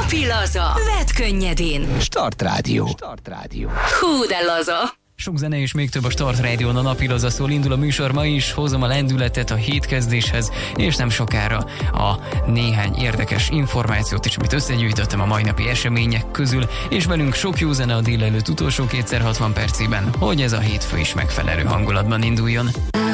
Napi laza. Vedd könnyedén. Start Rádió. Hú, de laza. Sok zene és még több a Start Rádión, a napi laza szól, indul a műsor ma is, hozom a lendületet a hétkezdéshez, és nem sokára a néhány érdekes információt is, amit összegyűjtöttem a mai napi események közül, és velünk sok jó zene a délelőtt utolsó 2x60 percében, hogy ez a hétfő is megfelelő hangulatban induljon.